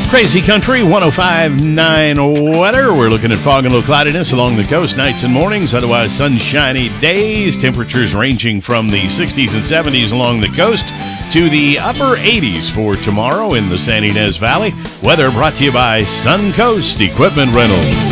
Crazy Country 105.9 weather. We're looking at fog and low cloudiness along the coast nights and mornings, otherwise sunshiny days. Temperatures ranging from the 60s and 70s along the coast to the upper 80s for tomorrow in the San Ynez Valley. Weather brought to you by Suncoast Equipment Rentals.